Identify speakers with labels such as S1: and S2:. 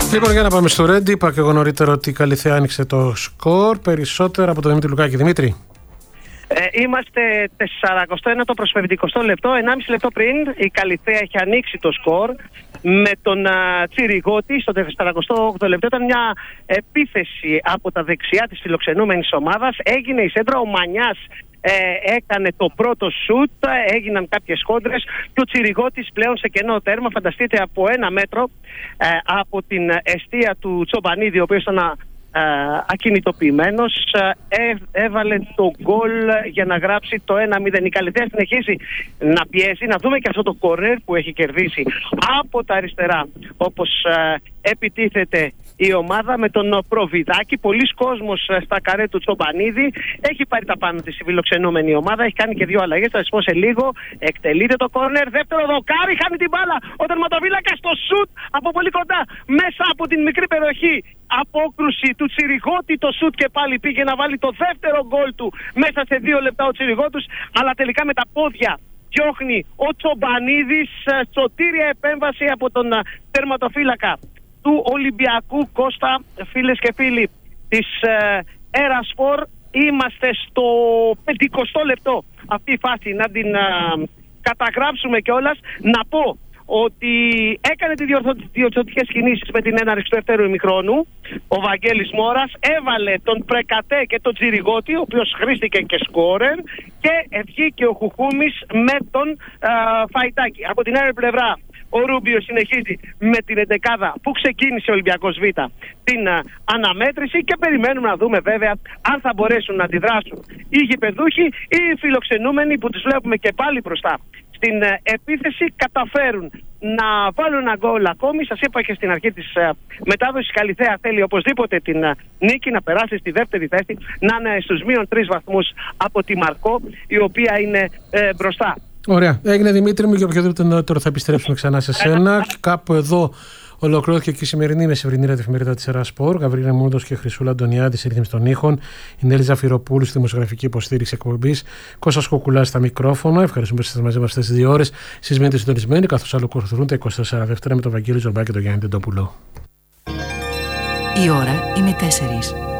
S1: Λοιπόν, για να πάμε στο Ρέντι. Είπα και εγώ νωρίτερα ότι η Καλιθέα άνοιξε το σκορ. Περισσότερα από τον Δημήτρη Λουκάκη. Δημήτρη.
S2: Είμαστε 41ο προς 50 λεπτό. 1,5 λεπτό πριν η Καλιθέα έχει ανοίξει το σκορ με τον Τσιριγότη στο 48ο λεπτό. Ήταν μια επίθεση από τα δεξιά της φιλοξενούμενης ομάδας. Έγινε η σέντρα, ο Μανιάς έκανε το πρώτο σουτ, έγιναν κάποιες κόντρες και ο Τσιριγότης πλέον σε κενό τέρμα, φανταστείτε, από 1 μέτρο από την εστία του Τσομπανίδη, ο οποίος ήταν ακινητοποιημένος, έβαλε το γκολ για να γράψει το 1-0. Η Καλιθέα συνεχίζει να πιέζει. Να δούμε και αυτό το κορνέρ που έχει κερδίσει από τα αριστερά, όπως επιτίθεται η ομάδα με τον Προβιδάκη. Πολλοί κόσμος στα καρέ του Τσομπανίδη. Έχει πάρει τα πάνω της η φιλοξενούμενη ομάδα. Έχει κάνει και 2 αλλαγές. Θα σας πω σε λίγο. Εκτελείται το κόρνερ. Δεύτερο δοκάρι. Χάνει την μπάλα. Ο τερματοφύλακας στο σουτ από πολύ κοντά. Μέσα από την μικρή περιοχή. Απόκρουση του Τσιριγότη. Το σουτ και πάλι πήγε να βάλει το δεύτερο γκολ του μέσα σε 2 λεπτά ο Τσιριγότους. Αλλά τελικά με τα πόδια διώχνει ο Τσομπανίδης. Σωτήρια επέμβαση από τον τερματοφύλακα του Ολυμπιακού. Κώστα, φίλες και φίλοι της Ερασπορ, είμαστε στο 50 λεπτό αυτή η φάση, να την καταγράψουμε κιόλας. Να πω ότι έκανε τις διορθωτικές κινήσεις με την έναρξη του δεύτερου ημιχρόνου ο Βαγγέλης Μόρας, έβαλε τον Πρεκατέ και τον Τσιριγότη, ο οποίος χρήστηκε και σκόρερ, και βγήκε ο Χουχούμης με τον Φαϊτάκη. Από την άλλη πλευρά ο Ρούμπιο συνεχίζει με την εντεκάδα που ξεκίνησε ο Ολυμπιακός Β την αναμέτρηση και περιμένουμε να δούμε βέβαια αν θα μπορέσουν να αντιδράσουν οι γηπεδούχοι ή οι φιλοξενούμενοι που τους βλέπουμε και πάλι μπροστά στην επίθεση. Καταφέρουν να βάλουν ένα γκολ ακόμη. Σας είπα και στην αρχή της μετάδοσης, η Καλιθέα θέλει οπωσδήποτε την νίκη, να περάσει στη δεύτερη θέση, να είναι στους -3 βαθμούς από τη Μαρκό, η οποία είναι μπροστά.
S1: Ωραία. Έγινε, Δημήτρη μου, για οποιοδήποτε τώρα θα επιστρέψουμε ξανά σε σένα. Κάπου εδώ ολοκληρώθηκε και η σημερινή μεσημερινή ραδιοφημερίδα της Ερασπορ. Γαβρίλα Μούντος και Χρυσούλα Αντωνιάδη στη ρύθμιση των ήχων. Η Νέλη Ζαφυροπούλου στη δημοσιογραφική υποστήριξη εκπομπής. Κώστας Κοκκουλάς στα μικρόφωνα. Ευχαριστούμε που είστε μαζί μας αυτές τις 2 ώρες. Εσείς μείνετε συντονισμένοι, καθώς ακολουθούν τα 24 δεύτερα με τον Βαγγέλη Ζορμπά και τον Γιάννη Τεντόπουλο.
S3: Η ώρα είναι 4.